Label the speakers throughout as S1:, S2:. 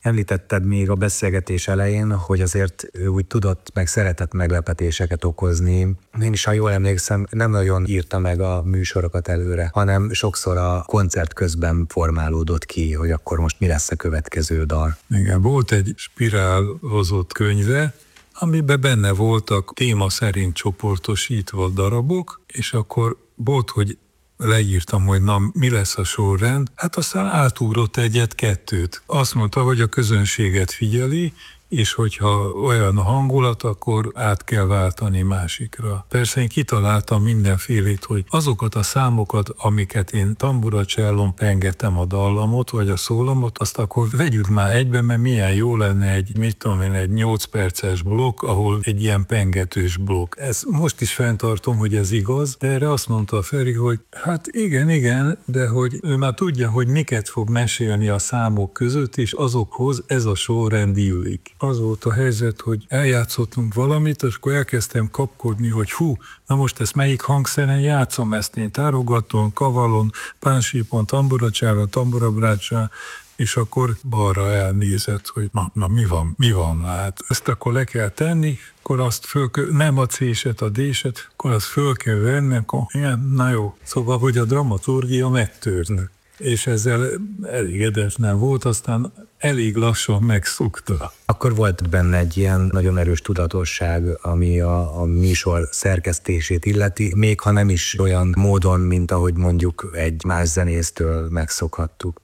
S1: Említetted még a beszélgetés elején, hogy azért ő úgy tudott meg szeretett meglepetéseket okozni. Én is, ha jól emlékszem, nem nagyon írta meg a műsorokat előre, hanem sokszor a koncert közben formálódott ki, hogy akkor most mi lesz a következő dal.
S2: Igen, volt egy spirálozott könyve, amiben benne voltak téma szerint csoportosítva darabok, és akkor volt, hogy leírtam, hogy na, mi lesz a sorrend, hát aztán átugrott egyet-kettőt. Azt mondta, hogy a közönséget figyeli, és hogyha olyan a hangulat, akkor át kell váltani másikra. Persze én kitaláltam mindenfélét, hogy azokat a számokat, amiket én tamburacsellón pengetem a dallamot, vagy a szólamot, azt akkor vegyük már egybe, mert milyen jó lenne egy 8 perces blokk, ahol egy ilyen pengetős blokk. Ez most is fenntartom, hogy ez igaz, de erre azt mondta a Feri, hogy hát igen, de hogy ő már tudja, hogy miket fog mesélni a számok között, és azokhoz ez a sorrend illik. Az volt a helyzet, hogy eljátszottunk valamit, és akkor elkezdtem kapkodni, hogy na most ezt melyik hangszeren játszom, ezt én tárogaton, kavalon, pánsípon, tamburabrácsán, és akkor balra elnézett, hogy na mi van, hát ezt akkor le kell tenni, akkor azt nem a C-set, a D-set, akkor azt föl kell venni, akkor ilyen, na jó. Szóval, hogy a dramaturgia megtörnök. És ezzel elégedett nem volt, aztán elég lassan megszokta.
S1: Akkor volt benne egy ilyen nagyon erős tudatosság, ami a műsor szerkesztését illeti, még ha nem is olyan módon, mint ahogy mondjuk egy más zenésztől megszokhattuk.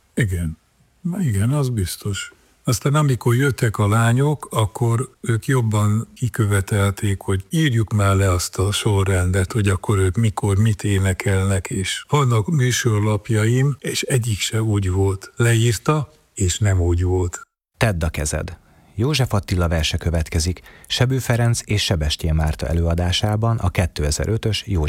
S2: Igen, az biztos. Aztán amikor jöttek a lányok, akkor ők jobban kikövetelték, hogy írjuk már le azt a sorrendet, hogy akkor ők mikor mit énekelnek, és vannak műsorlapjaim, és egyik se úgy volt. Leírta, és nem úgy volt.
S3: Tedd a kezed. József Attila verse következik Sebő Ferenc és Sebestyén Márta előadásában a 2005-ös József